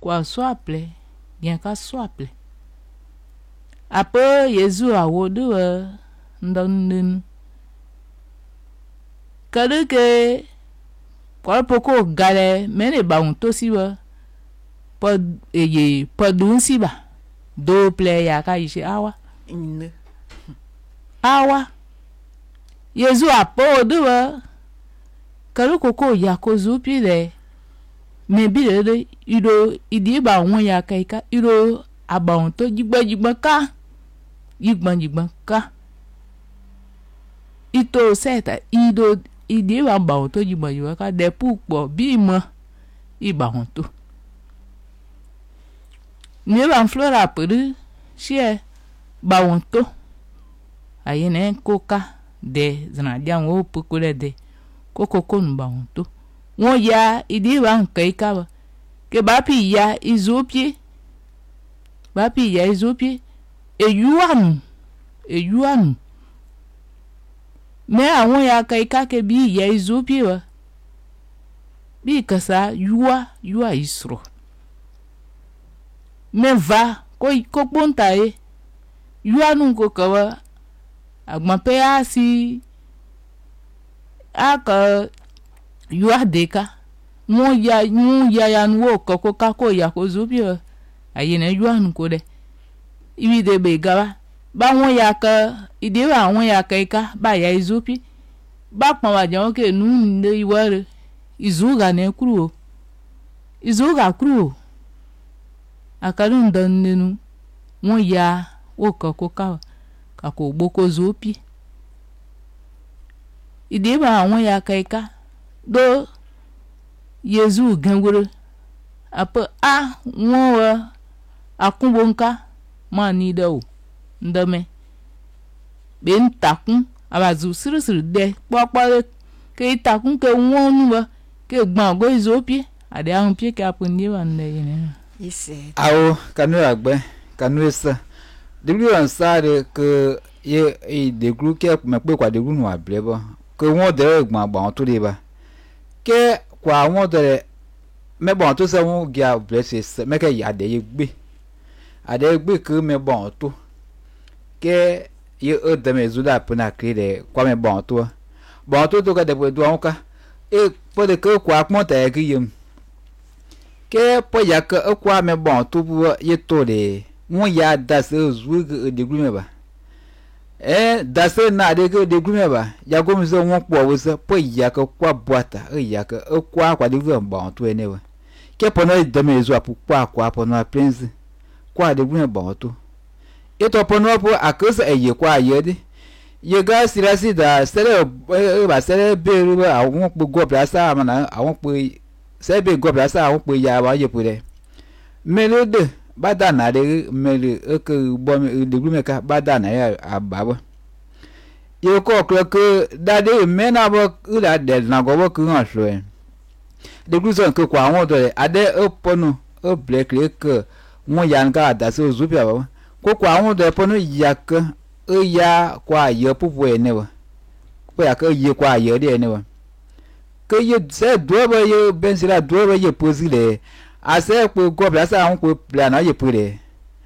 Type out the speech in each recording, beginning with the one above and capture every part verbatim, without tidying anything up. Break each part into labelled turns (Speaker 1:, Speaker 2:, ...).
Speaker 1: kwa swaple bien ka swaple apo Yesu awodu ndon kale ke kwa poko gale mene ba un tosiwa pa eye pa dunsi ba do play ya ka ishi awa
Speaker 2: Ine.
Speaker 1: awa Yesu apo duwa kale koko ya ko zupi le me bi le ido idi ba won ya ka ika ido aba un to jigba jigba ka jigba jigba ka ito seta ido idi wa ba un to jigba jigba ka de pupo bi mo iba un to ni ba flora puru shie ba un to ayene koka de zana dia wo pukule de koko kon ba un to won ya idi wa nkai ka ba ke ba pi ya izopie ba pi ya izopie e yuanu e yuanu me àwọn ya kai ka ke bi ya izopie wa bi kasa yuwa yuwa isro me va ko ko ponta e yuanu ko ka wa agbon pe a si aka yuwa deka won ya won ya ya nwo ko ko ka ko ya ko zopie ayene yuanu ko de ibi de be gawa ba won ya ka ide wa won ya ka ika ba ya izopi ba pon wa jan ke nu nde iware izuga ne kru izuga kru akaru ndan nenu won ya wo ko ko ka ka ko gboko zopi ide ba won ya ka ika do Yesu gangoro apa a won wa akunbonka ma ni da o ndame be ntakun abazu sirusuru de popo ke takun ke wonu wa ke gbon go izopie ade ahun pie ke apundi wa nde yin
Speaker 2: Ise.
Speaker 3: awo kanu agbe kanu esa deglu an sare ke ye e deglu ke me pe kwa deglu nu ablebo ke won de gbon agba to de ba ke kwa won de me bon to se won gia blesses me ke ya de ye gbe ade gbe ke me bon to ke ye o de me zuda puna krede kwa me bon to bon to to ka de do onka e po de ke kwa pon ta ke yim ke po ya ke kwa me bon to bu ye to de won ya da se zu de gru me ba eh da se na de ke de gru me ba ya go mi se won po wo se po ya ke kwa boata e ya ke kwa kwa de bon to ene wa ke po no de me zu apu kwa kwa po no prince kwa de gru me bon to ito pono po akosa eye kwa yede ye ga sirasi da sele ba sele beru ba awon po go blasa amana awon po se be go blasa awon po ya wa ye po de melode bada na de mele eke bo me de glumeka bada na ya ababa ye ko kro ke dade mena bo ula de na go bo ku han so e de gluson ke kwa awon do ade opono o black ke won ya nka da so zupia ba koko awon do pono yak e ya kwa ye pupu ene wa ko ya ke ye kwa ye de ene wa ke ye se do ba ye bensira do ba ye pozile ase po go blasa awon po plan ye pure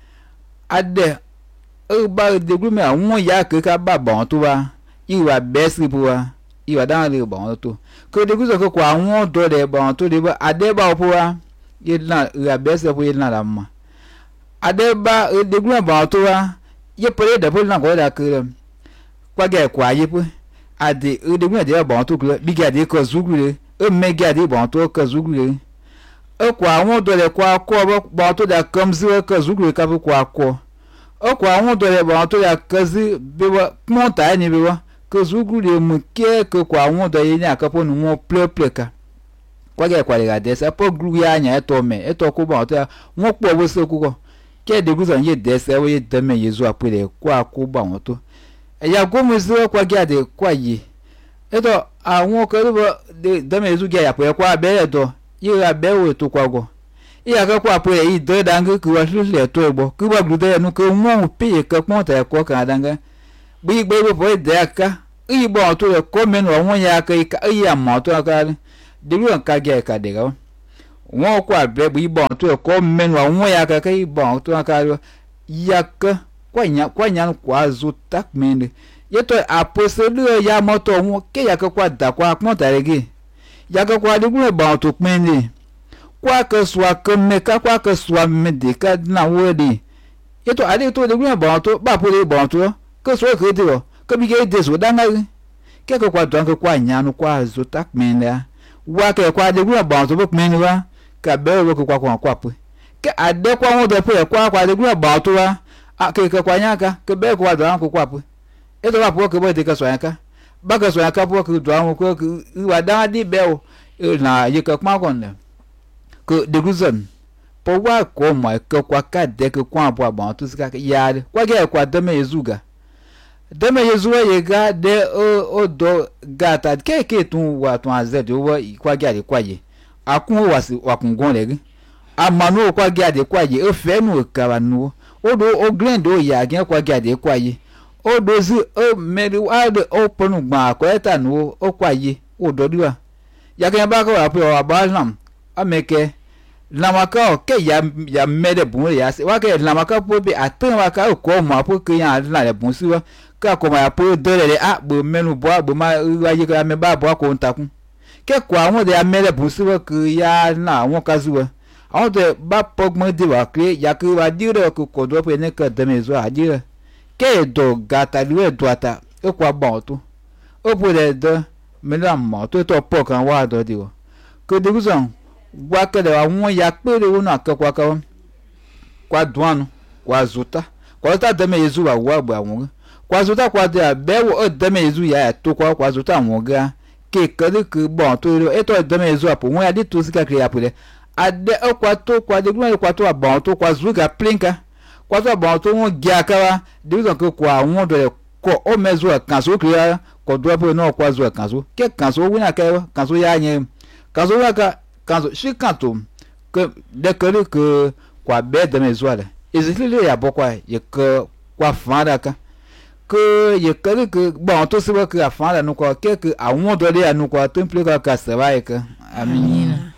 Speaker 3: ade e ba de gru me awon ya ke ka ba bon to wa iwa besi po wa iwa dan le bon to ko de gru so ko awon do de bon to de ba ade ba po wa ye na iwa besi po ye na la ma adeba deglu ba to wa ye pere de po na ko da ke kwa ge kwa ye po ade deglu de ba to ko bi ge de ko zugure e me ge de ba to ko zugure e kwa won do le kwa ko ba to da kamzi ko zugure ka po kwa ko e kwa won do le ba to ya kazi be wa monta ni be wa ko zugure mu ke ko kwa won do ye ni akapo nu won ple ple ka kwa ge kwa le de sa po gru ya nya e to me e to ko ba to won po wo se ku ko ke de guzan ye dese we de me Yesu apere kwa ko ba won to eya go mu so kwa ga de kwa yi eto awon ko de de me Yesu ga ya pe kwa be do ye ra be wo to kwa go iya ka kwa pe yi de dang ku wa su le to egbo ku ba gru de nu ko mo pe ke pon ta ko kan dang bi gbe bo de aka yi bo to ko men won ya ka ka ya mo to ka de gru ka ga ka de ga won kwa bre bu ibon to ko menu won ya ka ka ibon to ka ya ka kwa nya kwa nya kwa zo tak mende ye to apostle ya moto won ke ya ka kwa da kwa pon tarege ya ka kwa de gun ba to mende kwa ka swa ka me ka kwa ka swa me de ka na wo de ye to ade to de gun ba to ba po de ba to ka so ke de o ka bi ke de so da nga ke ka kwa don ka kwa nya no kwa zo tak mende wa ke kwa de gun ba to bo mende wa ka be ro ko kwa kwa kwa pe ke ade kwa won de pe kwa kwa de gun ba to wa a ke ke kwa nya ka ke be kwa don ko kwa pe e to ba po ke bo de ka so nya ka ba ka so nya ka po ke do an ko wa da di be o na ye ka kwa kon ne que de guzon po wa ko ma ke kwa ka de ke kwa bo ba to ska ya de kwa ge kwa de me yezuga de me yezuga ye ga de o o do gata ke ke tun wa tun azed o wa kwa ge de kwa ye akun wa si wa kun gon le amanu kwa ge de kwa ye o fe nu ka wa nu o do o grand o ya gen kwa ge de kwa ye o do zi o me wa de o ponu gba ko eta nu o kwa ye o do diwa ya ke ba ko wa pe o ba nam ameke lamaka o ke ya ya mede bun ya se wa ke lamaka po bi atan wa ka ko mo apo ke ya la le bun si wa ka ko ma po de le a bo menu bo bo ma wa ye ka me ba bo ko ntakun ke ko awon de amele bun si wa ke ya na awon ka zu wa awon de ba pogbon de wa kre ya ke wa dire ko ko do pe ne ka de me zo a dire ke do gata lu do ata e ko ba to o po de do me la mo to to po kan wa do di o ko de guzan wa ke de won ya pere won akekwa ka kwa duanu kwa zuta kwa ta de me yezu wa wa gba won kwa zuta kwa de abewo o de me yezu ya to kwa kwa zuta won ga ke kele ke bon to e to de me yezu apo won ya de to sika kre apole ade o kwa to kwa de gba kwa to bon to kwa zuga plinka kwa to bon to won gi akawa de so ke kwa won do ko o mezu kan so kre ko do apo no kwa zo kan so ke kan so won akawa kan so ya yen kan so wa ka quand je quand que dès que que quoi bête de mes oies et c'est lui ya pourquoi il que quoi fanda ka que il que que bon tout c'est que fanda nous quoi que à un moment donné à nous quoi tout plus que ça va que amen.